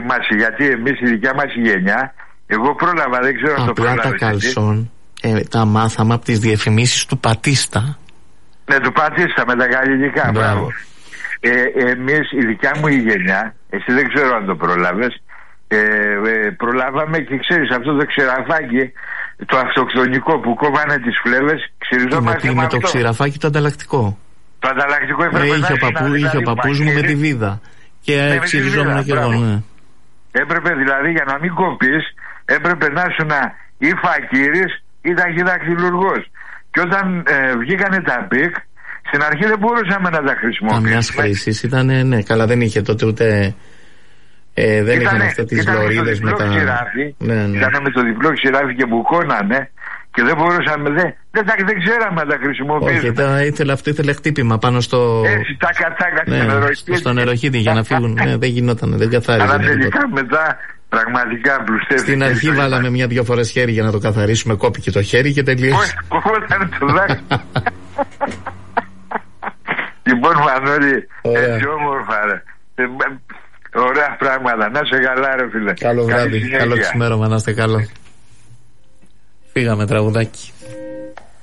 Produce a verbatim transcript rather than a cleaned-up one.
θυμάσαι, γιατί εμείς η δικιά μας γενιά, εγώ πρόλαβα, δεν ξέρω αν το πρόλαβες. Απλά τα καλσόν ε, τα μάθαμε από τις διαφημίσεις του Πατίστα. Ναι, του Πατίστα με τα γαλλικά, μπράβο. Ε, εμείς, η δικιά μου η γενιά, εσύ δεν ξέρω αν το πρόλαβες, ε, ε, προλάβαμε και ξέρεις αυτό το ξηραφάκι, το αυτοκτονικό που κόβανε τις φλέβες, ξυριζόμαστε με, με το ξηραφάκι το ανταλλακτικό. Το ανταλλακτικό έπρεπε ε, να είχε ο, παππού, δηλαδή, είχε ο παππούς μου με τη βίδα. Και ναι, ξυριζόμουν και εγώ, ναι. Έπρεπε δηλαδή για να μην κοπείς, έπρεπε να ήσουν ή φακύρης ή ταχυδακτηλουργός. Και όταν ε, βγήκανε τα πικ, στην αρχή δεν μπορούσαμε να τα χρησιμοποιήσουμε. Καμιάς χρήσης ήταν, ναι, καλά δεν είχε τότε ούτε. Ε, δεν ήτανε, είχαν αυτές τις λωρίδες με τα. Ξηράφι, ναι, ναι. Ήταν με το διπλό ξηράφι και μπουκώνανε και δεν μπορούσαμε, δεν, δεν, δεν ξέραμε να τα χρησιμοποιήσουμε. Όχι, τα, ήθελε, αυτό ήθελε χτύπημα πάνω στο. Έτσι, τα κατάκα ναι, στο νεροχύτη. Στο νεροχύτη για να φύγουν. Ναι, δεν γινόταν, δεν καθάριζε. Αλλά τελικά μετά πραγματικά πλουστεύει. Στην αρχή βάλαμε μια-δυο φορές χέρι για να το καθαρίσουμε, κόπηκε το χέρι και τελείωσε. Όχι, κόβονταν το δάχτυλο. Λοιπόν, Μανώλη, έτσι όμορφα, ρε. Ωραία πράγματα. Να σε καλά, ρε φίλε. Καλό βράδυ. Καλό ξημέρωμα, να είστε καλά. Φύγαμε τραγουδάκι.